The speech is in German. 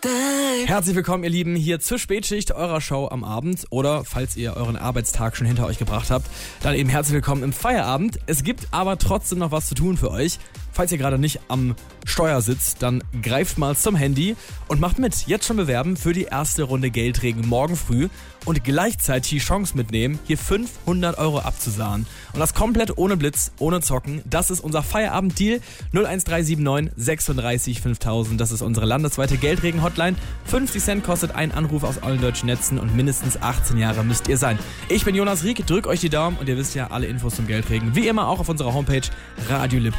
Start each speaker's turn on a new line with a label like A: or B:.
A: Herzlich willkommen, ihr Lieben, hier zur Spätschicht eurer Show am Abend. Oder falls ihr euren Arbeitstag schon hinter euch gebracht habt, dann eben herzlich willkommen im Feierabend. Es gibt aber trotzdem noch was zu tun für euch. Falls ihr gerade nicht am Steuer sitzt, dann greift mal zum Handy und macht mit. Jetzt schon bewerben für die erste Runde Geldregen morgen früh und gleichzeitig die Chance mitnehmen, hier 500 € abzusahnen. Und das komplett ohne Blitz, ohne Zocken. Das ist unser Feierabend-Deal. 01379 36 5000. Das ist unsere landesweite Geldregen-Hotline. 50 Cent kostet ein Anruf aus allen deutschen Netzen und mindestens 18 Jahre müsst ihr sein. Ich bin Jonas Rieck, drückt euch die Daumen und ihr wisst ja, alle Infos zum Geldregen wie immer auch auf unserer Homepage Radio Lippe.